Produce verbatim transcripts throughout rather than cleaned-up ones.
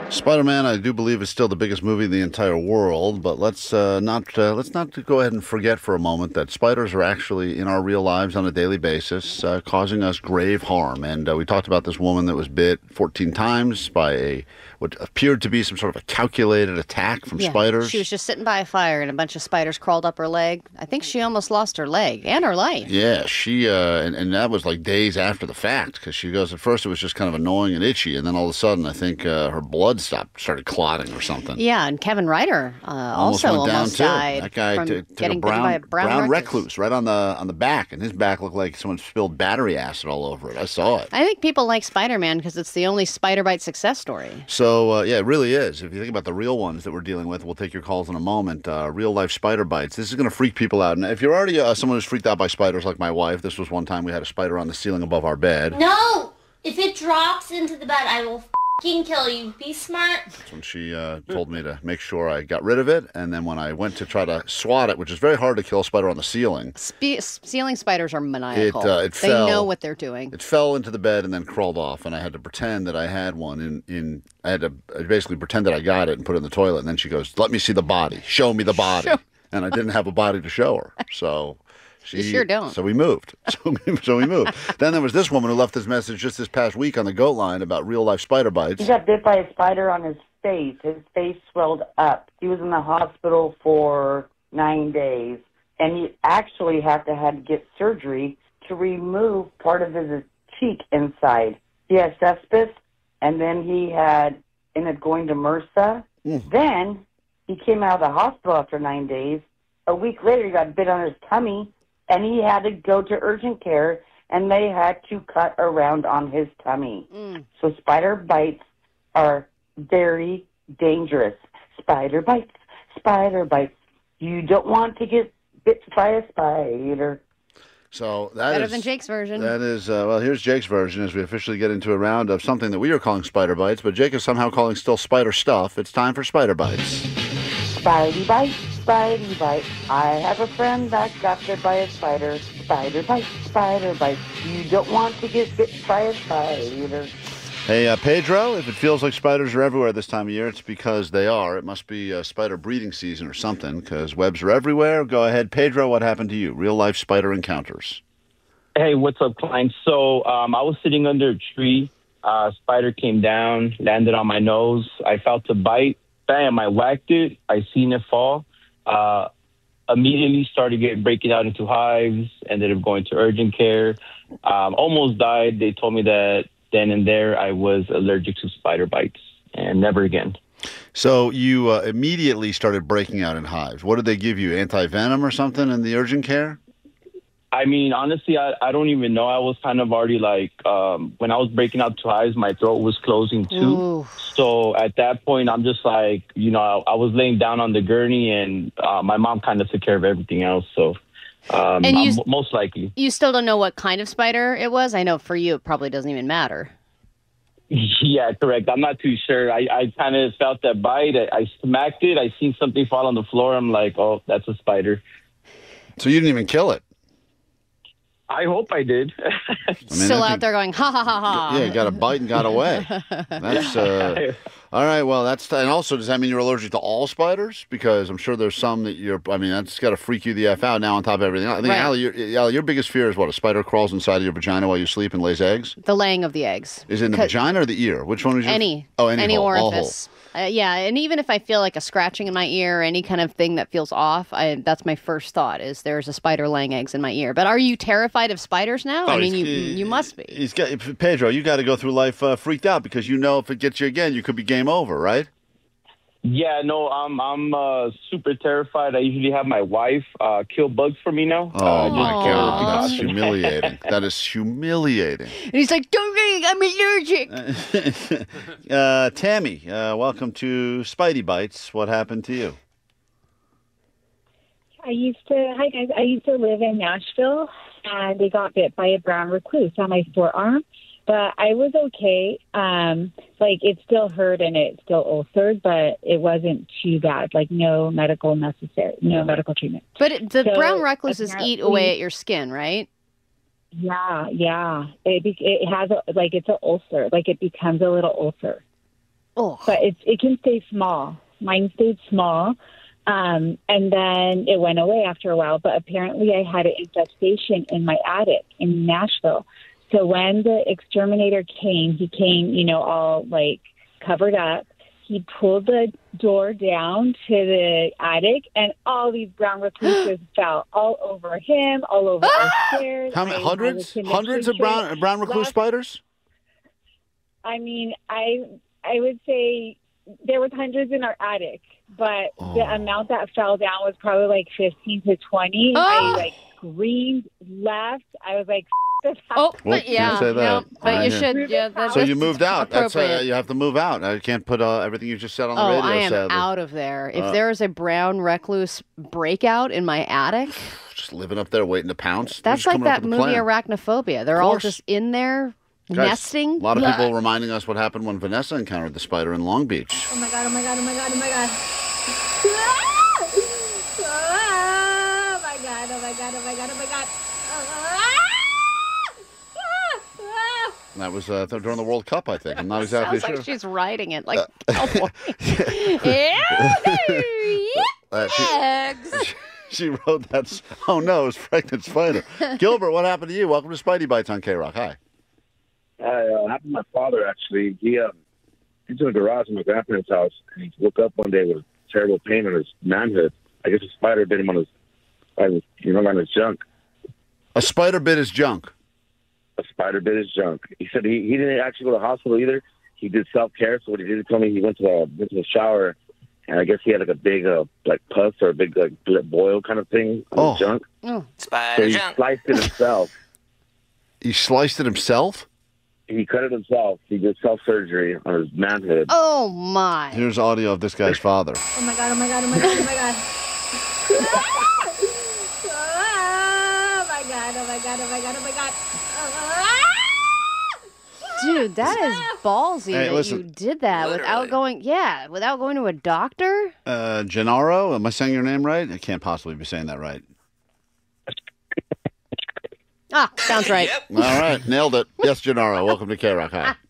Spider-Man, I do believe, is still the biggest movie in the entire world, but let's uh, not uh, let's not go ahead and forget for a moment that spiders are actually in our real lives on a daily basis, uh, causing us grave harm. And uh, we talked about this woman that was bit fourteen times by a what appeared to be some sort of a calculated attack from Yeah, spiders. she was just sitting by a fire and a bunch of spiders crawled up her leg. I think she almost lost her leg and her life. Yeah, she uh, and, and that was like days after the fact, because she goes, at first it was just kind of annoying and itchy, and then all of a sudden I think uh, her blood stopped, started clotting or something. Yeah, and Kevin Ryder uh, Almost also went down almost too. died That guy from t- took getting a brown, bitten by a brown, recluse right on the on the back, and his back looked like someone spilled battery acid all over it. I saw it. I think people like Spider-Man because it's the only spider bite success story. So, uh, yeah, it really is. If you think about the real ones that we're dealing with, we'll take your calls in a moment. Uh, real life spider bites. This is going to freak people out. And if you're already uh, someone who's freaked out by spiders, like my wife, this was one time we had a spider on the ceiling above our bed. No! If it drops into the bed, I will f***ing kill you. Be smart. That's when she uh, told me to make sure I got rid of it. And then when I went to try to swat it, which is very hard to kill a spider on the ceiling, Spe- ceiling spiders are maniacal. It, uh, it they fell. know what they're doing. it fell into the bed and then crawled off. And I had to pretend that I had one in, in I had to I basically pretend that I got it and put it in the toilet. And then she goes, let me see the body. Show me the body. Show- And I didn't have a body to show her. So she You sure don't. So we moved. So, so we moved. Then there was this woman who left this message just this past week on the Goat Line about real life spider bites. He got bit by a spider on his face. His face swelled up. He was in the hospital for nine days, and he actually had to had to get surgery to remove part of his cheek inside. He had cesspit, and then he had ended up going to MRSA. Mm. Then he came out of the hospital after nine days. A week later, he got bit on his tummy, and he had to go to urgent care, and they had to cut around on his tummy. Mm. So spider bites are very dangerous. Spider bites, spider bites. You don't want to get bit by a spider. So that Better is- than Jake's version. That is, uh, well, here's Jake's version as we officially get into a round of something that we are calling spider bites, but Jake is somehow calling still spider stuff. It's time for spider bites. Spidey bite, spidey bite. I have a friend that got bit by a spider. Spider bite, spider bite. You don't want to get bit by a spider. Hey, uh, Pedro, if it feels like spiders are everywhere this time of year, it's because they are. It must be uh, spider breeding season or something, because webs are everywhere. Go ahead, Pedro, what happened to you? Real life spider encounters. Hey, what's up, Klein? So um, I was sitting under a tree. Uh, spider came down, landed on my nose. I felt a bite. Bam, I whacked it. I seen it fall. Uh, immediately started getting breaking out into hives. Ended up going to urgent care. Um, almost died. They told me that then and there I was allergic to spider bites, and never again. So you uh, immediately started breaking out in hives. What did they give you, anti-venom or something in the urgent care? I mean, honestly, I, I don't even know. I was kind of already like, um, when I was breaking out to hives, my throat was closing too. Ooh. So at that point, I'm just like, you know, I, I was laying down on the gurney, and uh, my mom kind of took care of everything else. So um, And you- I'm most likely. You still don't know what kind of spider it was? I know for you it probably doesn't even matter. Yeah, correct. I'm not too sure. I, I kind of felt that bite. I, I smacked it. I seen something fall on the floor. I'm like, oh, that's a spider. So you didn't even kill it? I hope I did. I mean, Still I out think- there going, ha ha ha ha. Yeah, you got a bite and got away. That's uh, all right. Well, that's and also does that mean you're allergic to all spiders? Because I'm sure there's some that you're. I mean, that's got to freak you the f out. Now on top of everything, else. I think Right. Allie, your, Allie, your biggest fear is what? A spider crawls inside of your vagina while you sleep and lays eggs? The laying of the eggs. Is it in the 'Cause- vagina or the ear? Which one is your? Any. Oh, any, any hole, all orifice. Uh, yeah, and even if I feel like a scratching in my ear or any kind of thing that feels off, I, that's my first thought is there's a spider laying eggs in my ear. But are you terrified of spiders now? Oh, I mean, you he's- you must be. He's got Pedro. You got to go through life uh, freaked out because you know if it gets you again, you could be game over, right? Yeah, no, I'm I'm uh, super terrified. I usually have my wife uh, kill bugs for me now. Oh uh, my Aw. God, that's humiliating. That is humiliating. And he's like, don't worry, I'm allergic. uh, Tammy, uh, welcome to Spidey Bites. What happened to you? I used to, hi guys, I used to live in Nashville, and they got bit by a brown recluse on my forearm, but I was okay. Um, like, it still hurt and it still ulcered, but it wasn't too bad. Like, no medical necessary, no medical treatment. But it, the So, brown recluses apparently- eat away at your skin, right? Yeah, yeah. It, be- it has, a, like, it's an ulcer. Like, it becomes a little ulcer. Oh. but it's it can stay small. Mine stayed small, um, and then it went away after a while. But apparently, I had an infestation in my attic in Nashville. So when the exterminator came, he came, you know, all like covered up. He pulled the door down to the attic, and all these brown recluses fell all over him, all over our stairs. How many I- I hundreds? was in the Hundreds of kitchen. brown brown recluse Last- spiders? I mean, I I would say there was hundreds in our attic, but the Oh. amount that fell down was probably like fifteen to twenty. Oh. I like screamed, left. I was like, "F- this Oh, house." but can't yeah, say that. no, but Uh, you yeah. should. Yeah, that's, So you moved out. That's uh, appropriate. you have to move out. I can't put uh, everything you just said on the Oh, radio. I am sadly. out of there. If Uh, there is a brown recluse breakout in my attic, Just living up there waiting to pounce. They're that's just like coming up that with a movie plan. Arachnophobia. They're all course. just in there Guys, nesting. A lot of Blah. people reminding us what happened when Vanessa encountered the spider in Long Beach. Oh my god, oh my god, oh my god, oh my god. Oh my god, oh my god, oh my god, oh my god. That was uh, during the World Cup, I think. I'm not exactly Sounds sure. like she's riding it like Uh, California. Yeah, Uh, she, eggs. she wrote that. s- Oh no, it was pregnant spider. Gilbert, what happened to you? Welcome to Spidey Bites on K Rock. Hi. I uh, happened to my father actually. He um, he's in the garage in my grandparents' house, and he woke up one day with terrible pain in his manhood. I guess a spider bit him on his, on his you know, on his junk. A spider bit his junk. A spider bit his junk. He said he, he didn't actually go to the hospital either. He did self care. So what he did tell me, he went to the went to the shower, and I guess he had like a big uh, like pus or a big like boil kind of thing on Oh. his junk. Oh. So Spider he junk. sliced it himself. He sliced it himself. He cut it himself. He did self surgery on his manhood. Oh my! Here's audio of this guy's father. Oh my god, oh my god, oh my god, oh my god. Oh my god, oh my god, oh my god, oh my god. Dude, that is ballsy Hey, that listen. you did that Literally. without going. Yeah, without going to a doctor. Uh, Gennaro, am I saying your name right? I can't possibly be saying that right. Ah, sounds right. Yep. All right, nailed it. Yes, Gennaro, welcome to K Rock. Hi.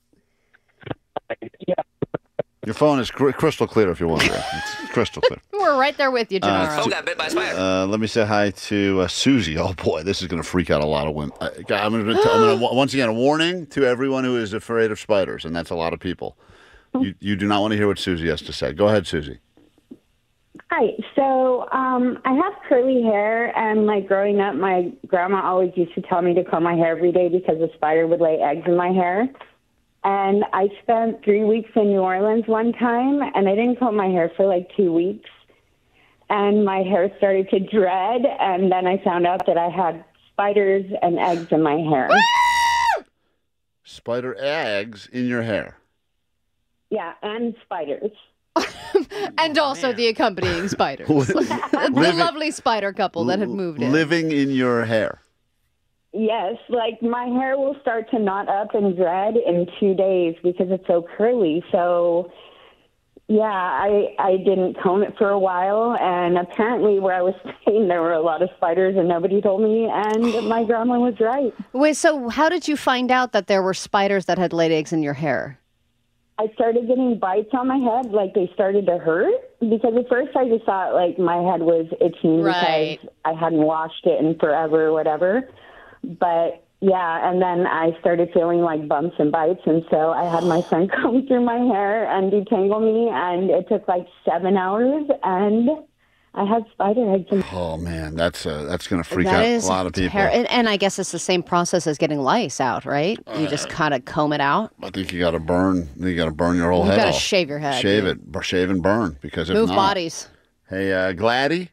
Your phone is cr- crystal clear if you're wondering. It's crystal clear. We're right there with you, Uh, Gennaro. Oh, got bit by a spider. Uh, let me say hi to uh, Susie. Oh boy, this is going to freak out a lot of women. Uh, God, I'm going to once again a warning to everyone who is afraid of spiders, and that's a lot of people. You you do not want to hear what Susie has to say. Go ahead, Susie. Hi. So um, I have curly hair, and like growing up, my grandma always used to tell me to comb my hair every day because a spider would lay eggs in my hair. And I spent three weeks in New Orleans one time, and I didn't comb my hair for like two weeks. And my hair started to dread, and then I found out that I had spiders and eggs in my hair. Spider eggs in your hair. Yeah, and spiders. And also the accompanying spiders. the Living- lovely spider couple that had moved in. Living in your hair. Yes, like my hair will start to knot up and dread in two days because it's so curly. So, yeah, I I didn't comb it for a while, and apparently where I was staying there were a lot of spiders, and nobody told me, and my grandma was right. Wait, so how did you find out that there were spiders that had laid eggs in your hair? I started getting bites on my head, like they started to hurt, because at first I just thought like my head was itching Right. because I hadn't washed it in forever or whatever. But yeah, and then I started feeling like bumps and bites, and so I had my son comb through my hair and detangle me, and it took like seven hours, and I had spider eggs. In- Oh man, that's uh, that's going to freak That out is a lot of people. ter- and, and I guess it's the same process as getting lice out, right? You just kind of comb it out. I think you got to burn. You got to burn your whole You head gotta off. shave your head, Shave dude. it. bur- Shave and burn. Because if Move not, bodies. Hey, uh, Gladdy.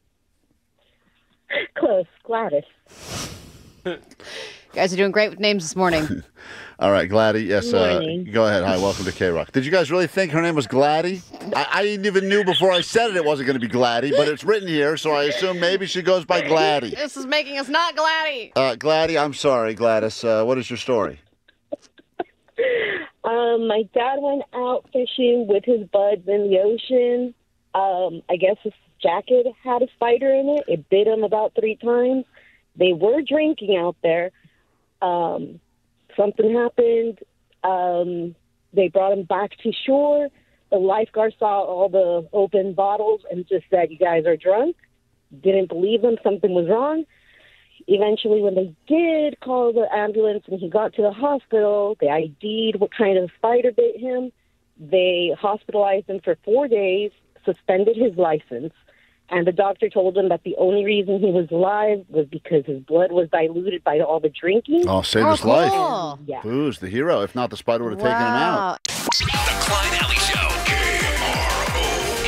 Close, Gladys. You guys are doing great with names this morning. All right, Gladdy. Yes, uh, Morning. go ahead. Hi, welcome to K Rock. Did you guys really think her name was Gladdy? I, I even knew before I said it it wasn't going to be Gladdy, but it's written here, so I assume maybe she goes by Gladdy. This is making us not gladdy. Uh, Gladdy, I'm sorry, Gladys. Uh, what is your story? Um, my dad went out fishing with his buds in the ocean. Um, I guess his jacket had a spider in it. It bit him about three times. They were drinking out there. Um, something happened. Um, They brought him back to shore. The lifeguard saw all the open bottles and just said, "You guys are drunk." Didn't believe them. Something was wrong. Eventually, when they did call the ambulance and he got to the hospital, they I D'd what kind of spider bit him. They hospitalized him for four days, suspended his license, and the doctor told him that the only reason he was alive was because his blood was diluted by all the drinking. Oh, saved Oh, his life. cool. Yeah. Booze, the hero. If not, the spider would have taken him out. Wow. The Klein Alley Show. K R O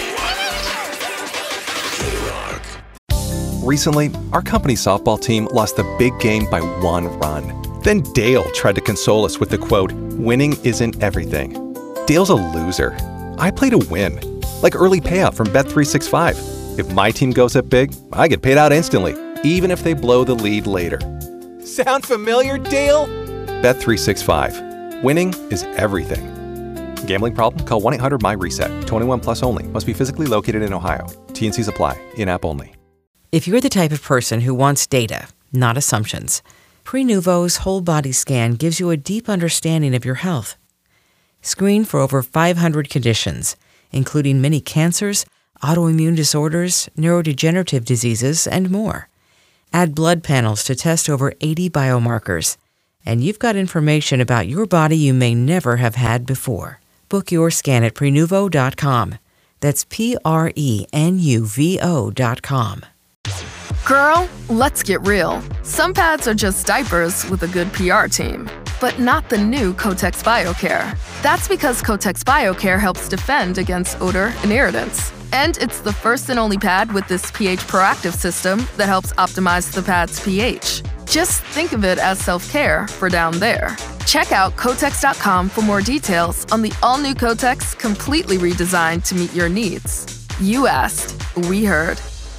Q. Recently, our company softball team lost the big game by one run. Then Dale tried to console us with the quote, "Winning isn't everything." Dale's a loser. I play to win. Like early payout from Bet three sixty-five. If my team goes up big, I get paid out instantly, even if they blow the lead later. Sound familiar, Dale? Bet three sixty-five. Winning is everything. Gambling problem? Call one eight hundred M Y reset. twenty-one plus only. Must be physically located in Ohio. T N Cs apply. In-app only. If you're the type of person who wants data, not assumptions, Prenuvo's whole body scan gives you a deep understanding of your health. Screen for over five hundred conditions, including many cancers, autoimmune disorders, neurodegenerative diseases, and more. Add blood panels to test over eighty biomarkers, and you've got information about your body you may never have had before. Book your scan at Prenuvo dot com. That's P R E N U V O dot com. Girl, let's get real. Some pads are just diapers with a good P R team, but not the new Kotex BioCare. That's because Kotex BioCare helps defend against odor and irritants. And it's the first and only pad with this pH proactive system that helps optimize the pad's pH. Just think of it as self-care for down there. Check out Kotex dot com for more details on the all-new Kotex, completely redesigned to meet your needs. You asked, we heard.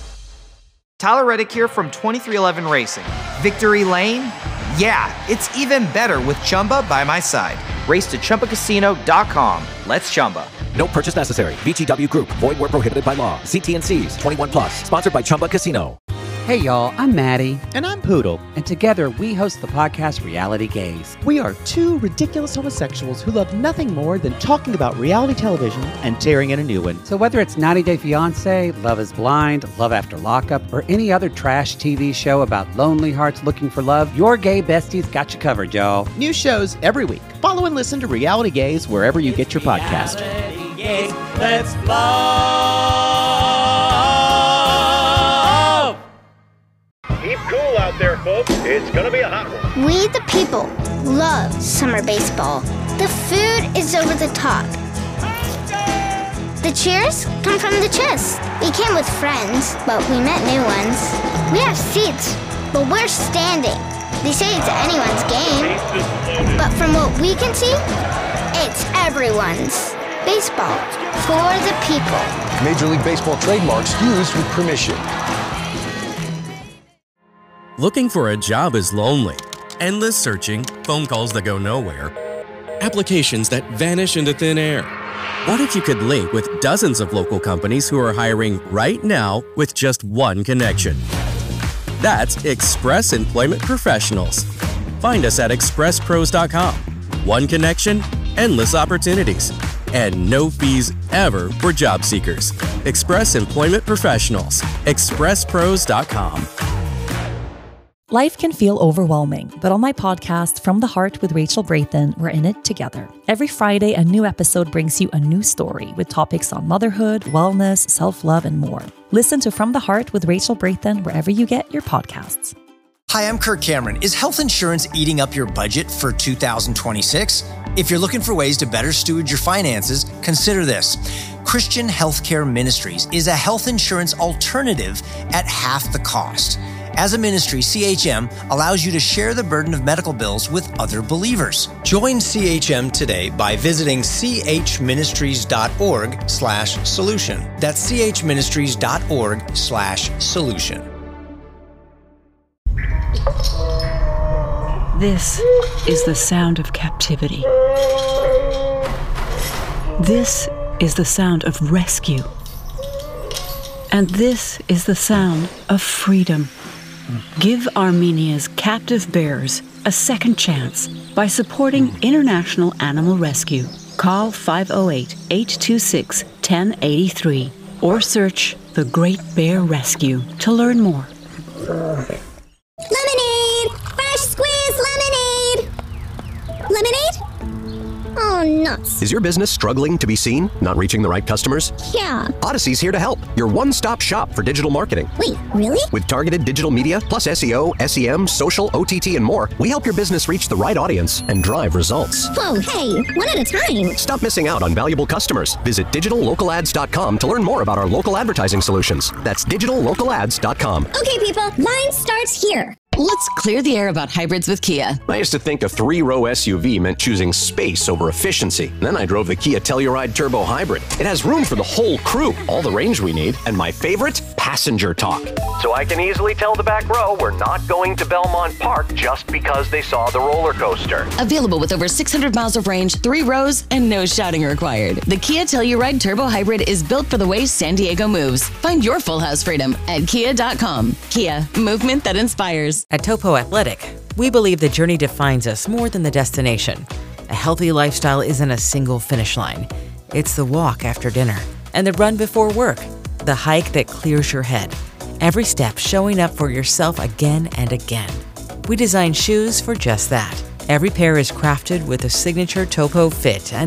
Tyler Reddick here from twenty-three eleven Racing. Victory Lane? Yeah, it's even better with Chumba by my side. Race to Chumba Casino dot com. Let's Chumba. No purchase necessary. V G W Group. Void where prohibited by law. See T N Cs. twenty-one plus. Sponsored by Chumba Casino. Hey y'all, I'm Maddie. And I'm Poodle. And together we host the podcast Reality Gaze. We are two ridiculous homosexuals who love nothing more than talking about reality television and tearing in a new one. So whether it's ninety day fiancé, Love is Blind, Love After Lockup, or any other trash T V show about lonely hearts looking for love, your gay besties got you covered, y'all. New shows every week. Follow and listen to Reality Gaze wherever you get your podcast. Reality Gaze, let's love. Keep cool out there, folks. It's going to be a hot one. We, the people, love summer baseball. The food is over the top. The cheers come from the chest. We came with friends, but we met new ones. We have seats, but we're standing. They say it's anyone's game, but from what we can see, it's everyone's. Baseball for the people. Major League Baseball trademarks used with permission. Looking for a job is lonely. Endless searching, phone calls that go nowhere, applications that vanish into thin air. What if you could link with dozens of local companies who are hiring right now with just one connection? That's Express Employment Professionals. Find us at express pros dot com. One connection, endless opportunities, and no fees ever for job seekers. Express Employment Professionals. express pros dot com. Life can feel overwhelming, but on my podcast, From the Heart with Rachel Brathen, we're in it together. Every Friday, a new episode brings you a new story with topics on motherhood, wellness, self-love, and more. Listen to From the Heart with Rachel Brathen wherever you get your podcasts. Hi, I'm Kirk Cameron. Is health insurance eating up your budget for two thousand twenty-six? If you're looking for ways to better steward your finances, consider this. Christian Healthcare Ministries is a health insurance alternative at half the cost. As a ministry, C H M allows you to share the burden of medical bills with other believers. Join C H M today by visiting chministries.org slash solution. That's chministries.org slash solution. This is the sound of captivity. This is the sound of rescue. And this is the sound of freedom. Give Armenia's captive bearers a second chance by supporting International Animal Rescue. Call five oh eight, eight two six, one oh eight three or search The Great Bear Rescue to learn more. Lemonade! Fresh squeezed lemonade! Lemonade? Oh, nuts. Is your business struggling to be seen? Not reaching the right customers? Yeah. Odyssey's here to help. Your one-stop shop for digital marketing. Wait, really? With targeted digital media, plus S E O, S E M, social, O T T, and more, we help your business reach the right audience and drive results. Whoa, hey, one at a time. Stop missing out on valuable customers. Visit digital local ads dot com to learn more about our local advertising solutions. That's digital local ads dot com. Okay, people, mine starts here. Let's clear the air about hybrids with Kia. I used to think a three-row S U V meant choosing space over efficiency. Then I drove the Kia Telluride Turbo Hybrid. It has room for the whole crew, all the range we need, and my favorite, passenger talk. So I can easily tell the back row we're not going to Belmont Park just because they saw the roller coaster. Available with over six hundred miles of range, three rows, and no shouting required. The Kia Telluride Turbo Hybrid is built for the way San Diego moves. Find your full house freedom at kia dot com. Kia, movement that inspires. At Topo Athletic, we believe the journey defines us more than the destination. A healthy lifestyle isn't a single finish line. It's the walk after dinner and the run before work, the hike that clears your head. Every step showing up for yourself again and again. We design shoes for just that. Every pair is crafted with a signature Topo fit and